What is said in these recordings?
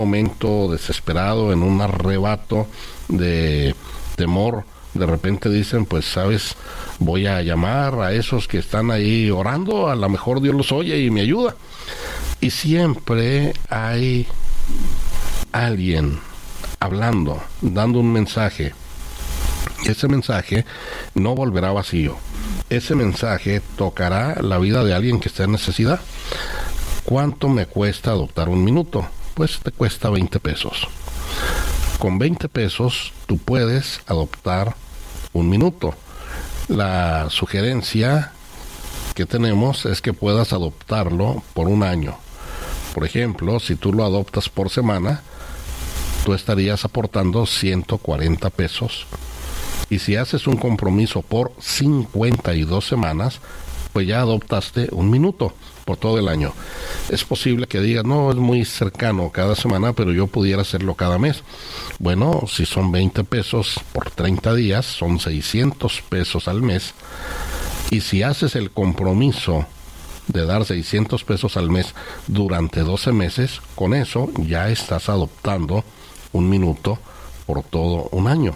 momento desesperado, en un arrebato de temor, de repente dicen, pues sabes, voy a llamar a esos que están ahí orando, a lo mejor Dios los oye y me ayuda. Y siempre hay alguien hablando, dando un mensaje. Ese mensaje no volverá vacío. Ese mensaje tocará la vida de alguien que está en necesidad. ¿Cuánto me cuesta adoptar un minuto? Pues te cuesta 20 pesos. Con 20 pesos tú puedes adoptar un minuto. La sugerencia que tenemos es que puedas adoptarlo por un año. Por ejemplo, si tú lo adoptas por semana, tú estarías aportando 140 pesos. Y si haces un compromiso por 52 semanas, pues ya adoptaste un minuto por todo el año. Es posible que digas, no, es muy cercano cada semana, pero yo pudiera hacerlo cada mes. Bueno, si son 20 pesos por 30 días, son 600 pesos al mes. Y si haces el compromiso de dar 600 pesos al mes durante 12 meses, con eso ya estás adoptando un minuto por todo un año.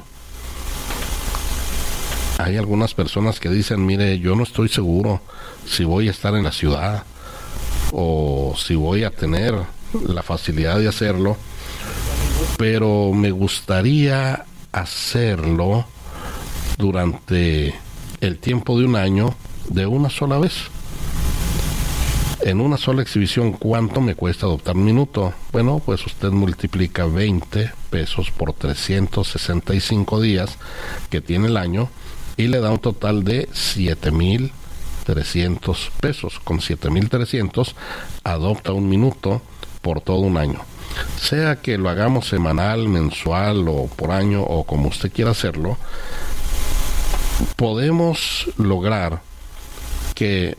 Hay algunas personas que dicen, mire, yo no estoy seguro si voy a estar en la ciudad o si voy a tener la facilidad de hacerlo, pero me gustaría hacerlo durante el tiempo de un año de una sola vez. En una sola exhibición, ¿cuánto me cuesta adoptar un minuto? Bueno, pues usted multiplica 20 pesos por 365 días que tiene el año y le da un total de 7,300 pesos. Con 7,300 adopta un minuto por todo un año. Sea que lo hagamos semanal, mensual o por año o como usted quiera hacerlo, podemos lograr que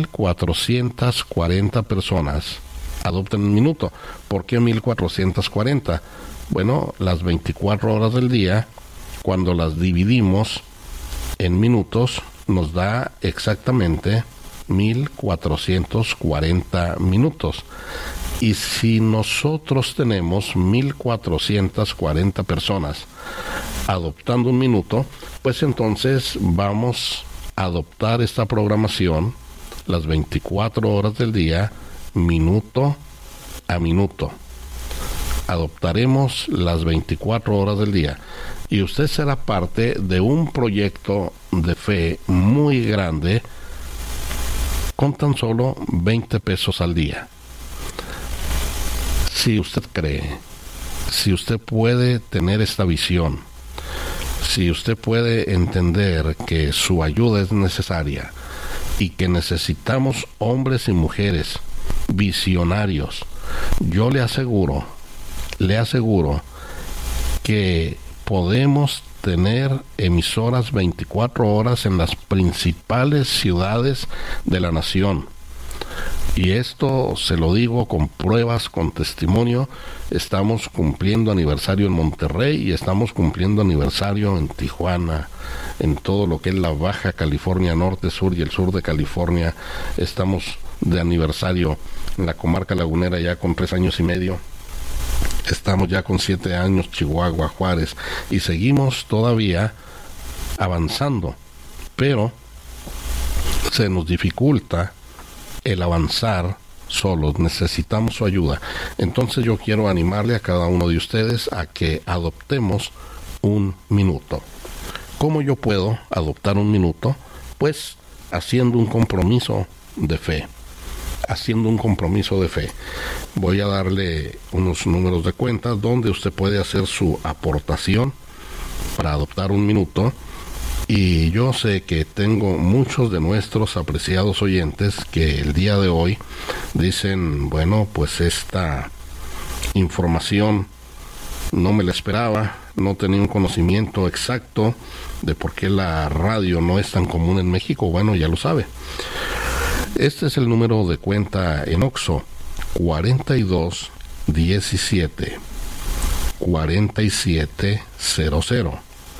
1,440 personas adopten un minuto. ¿Por qué 1,440? Bueno, las 24 horas del día, cuando las dividimos en minutos, nos da exactamente 1,440 minutos. Y si nosotros tenemos 1,440 personas adoptando un minuto, pues entonces vamos a adoptar esta programación las 24 horas del día, minuto a minuto. Adoptaremos las 24 horas del día y usted será parte de un proyecto de fe muy grande con tan solo 20 pesos al día. Si usted cree, si usted puede tener esta visión, si usted puede entender que su ayuda es necesaria y que necesitamos hombres y mujeres visionarios, yo le aseguro que podemos tener emisoras 24 horas en las principales ciudades de la nación. Y esto se lo digo con pruebas, con testimonio. Estamos cumpliendo aniversario en Monterrey y estamos cumpliendo aniversario en Tijuana, en todo lo que es la Baja California Norte, Sur y el sur de California. Estamos de aniversario en la comarca lagunera ya con 3 años y medio. Estamos ya con 7 años, Chihuahua, Juárez, y seguimos todavía avanzando, pero se nos dificulta el avanzar solos, necesitamos su ayuda. Entonces yo quiero animarle a cada uno de ustedes a que adoptemos un minuto. ¿Cómo yo puedo adoptar un minuto? Pues haciendo un compromiso de fe. Voy a darle unos números de cuenta donde usted puede hacer su aportación para adoptar un minuto. Y yo sé que tengo muchos de nuestros apreciados oyentes que el día de hoy dicen, bueno, pues esta información no me la esperaba, no tenía un conocimiento exacto de por qué la radio no es tan común en México. Bueno, ya lo sabe. Este es el número de cuenta en OXXO, 4217 4700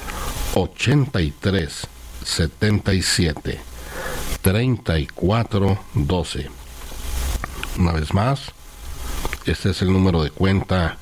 8377 3412. Una vez más, este es el número de cuenta